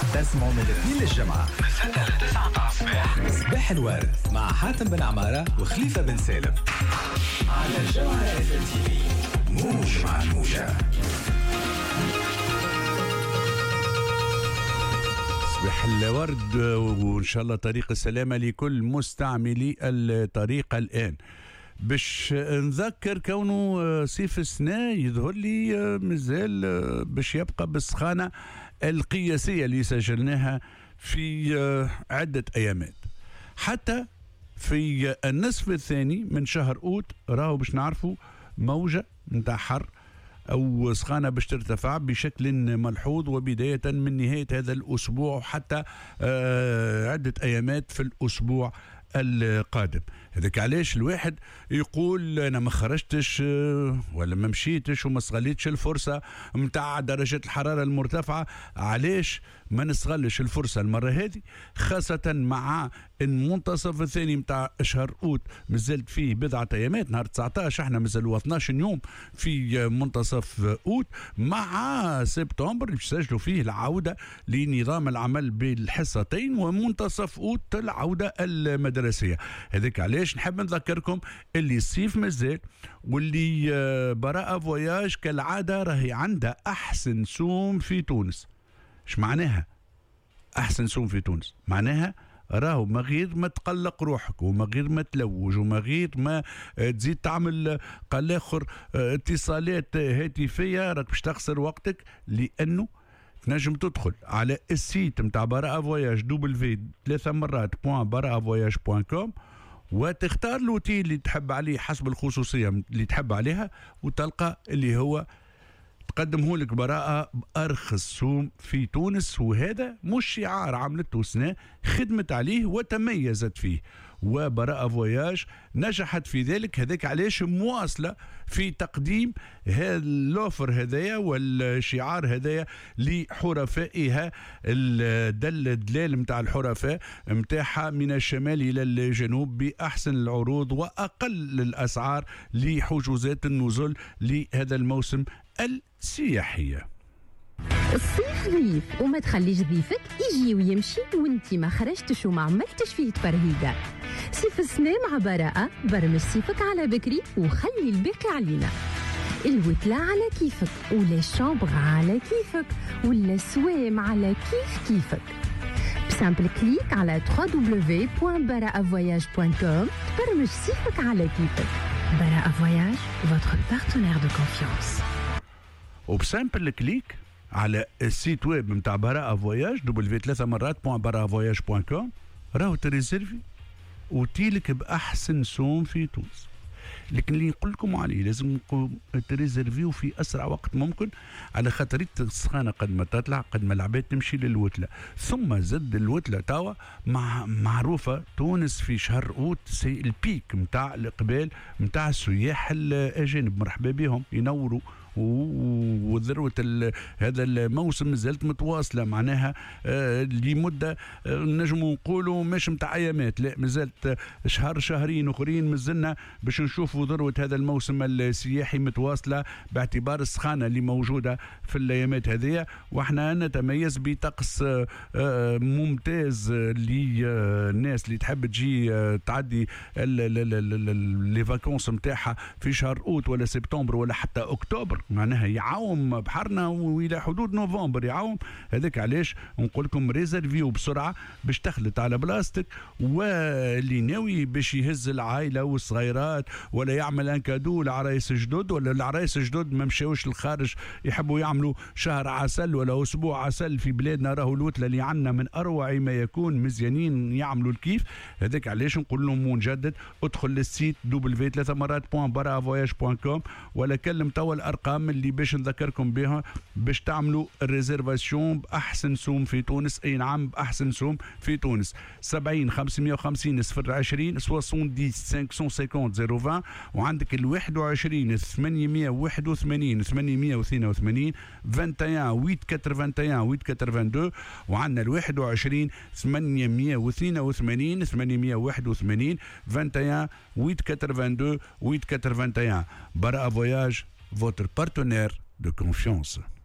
تسمعوا من الاثنين للجمعة من 6 ل 9 الصباح. صباح الورد مع حاتم بن عمارة وخليفة بن سالم على الجمعة FMTV. موج مع الموجة. صباح الورد وإن شاء الله طريق السلامة لكل مستعملي الطريق الآن. باش نذكر كونه صيف السنة يظهر لي مازال باش يبقى بالسخانة القياسية اللي سجلناها في عدة أيامات، حتى في النصف الثاني من شهر أوت راهو باش نعرفوا موجة نتاع حر أو سخانة باش ترتفع بشكل ملحوظ، وبداية من نهاية هذا الأسبوع حتى عدة أيامات في الأسبوع القادم. هذاك علاش الواحد يقول انا ما خرجتش ولا ما مشيتش وما استغليتش الفرصه متاع درجات الحراره المرتفعه. علاش ما نستغلش الفرصه المره هذه، خاصه مع المنتصف الثاني متاع شهر اوت مازالت فيه بضعه ايامات، نهار 19 احنا مازالوا 12 يوم في منتصف اوت، مع سبتمبر اللي يسجلوا فيه العوده لنظام العمل بالحصتين، ومنتصف اوت العوده المدرسيه. هذاك علاش نحب نذكركم اللي الصيف مازال، واللي براءة فواياج كالعادة راهي عندها أحسن سوم في تونس. ايش معناها أحسن سوم في تونس؟ معناها راهو ما غير ما تقلق روحك وما غير ما تلوج وما غير ما تزيد تعمل قال اخر اتصالات هاتفية راك باش تخسر وقتك، لأنه تنجم تدخل على السيت متاع براءة فواياج www.baraaavoyage.com وتختار الوتيل اللي تحب عليه حسب الخصوصية اللي تحب عليها، وتلقى اللي هو تقدمه لك براءة بأرخص سوم في تونس. وهذا مش شعار عملته سنة، خدمت عليه وتميزت فيه، وبراءة فواياج نجحت في ذلك. هذاك علاش مواصلة في تقديم هذا اللوفر هذايا والشعار هذايا لحرفائها، الدلال متاع الحرفاء متاعها من الشمال إلى الجنوب بأحسن العروض وأقل الأسعار لحجوزات النزول لهذا الموسم السياحية. الصيف ضيف وما تخليش ضيفك يجي ويمشي وانتي ما خرجتش وما عملتش فيه تبرهيدة. صيف السنة مع براءة، برمج صيفك على بكري وخلي الباقي علينا. الوتلة على كيفك، ولا الشامبغ على كيفك، ولا السوام على كيفك. بسامبل كليك على www.baraaavoyage.com تبرمج صيفك على كيفك. براءة فواياج، votre partenaire de confiance. وبسامبل كليك على السيت ويب متاع براءة فواياج www.baraaavoyage.com راهو تريزيرفي وتيلك بأحسن سوم في تونس. لكن اللي نقول لكم عليه لازم تريزيرفيو في اسرع وقت ممكن، على خاطر السخانه قد ما تطلع قد ما العباد تمشي للوتله. ثم زد الوتله توا معروفه تونس في شهر اوت سي البيك متاع الاقبال متاع السياح الاجانب، مرحبا بهم ينوروا، وذروة هذا الموسم زالت متواصلة، معناها لمدة نجموا نقولوا مش متاع أيامات، لا مازالت شهر شهرين أخرين مازلنا باش نشوفوا ذروة هذا الموسم السياحي متواصلة، باعتبار السخانة اللي موجودة في الأيامات هذه. وإحنا نتميز بطقس ممتاز للناس اللي تحب تجي تعدي لي فاكونس متاعها في شهر أوت ولا سبتمبر ولا حتى أكتوبر، معناها يعاوم بحرنا والى حدود نوفمبر يعاوم. هذاك علاش نقول لكم ريزرفيو بسرعه باش تخلط على بلاستيك، واللي ناوي باش يهز العائله والصغيرات ولا يعمل ان كادو لعرايس جدد، ولا العرايس جدد ما مشاوش للخارج يحبوا يعملوا شهر عسل ولا اسبوع عسل في بلادنا، راهو الوتله اللي عندنا من اروع ما يكون، مزيانين يعملوا الكيف. هذاك علاش نقول لهم ونجدد ادخل للسيت www.baraaavoyage.com ولا كلم توا الارقام اللي باش نذكركم بها باش تعملوا الريزرفاسيون باحسن سوم في تونس. اي نعم باحسن سوم في تونس. 70 550 020 70 550 020، وعندك ال 21 881 882 21 881 882، وعندنا ال 21 882 881 21 882 881. Bara Voyage, votre partenaire de confiance.